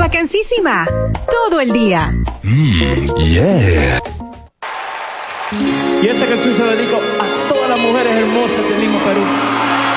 Bacancísima. Todo el día. Yeah. Y esta canción se dedico a todas las mujeres hermosas de Lima, Perú.